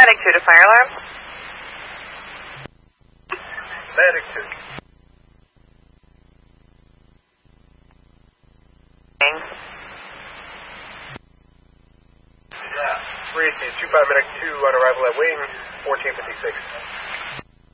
Medic 2 to fire alarm. Medic 2. Yeah. 318, 25 Medic 2 on arrival at wing, 1456.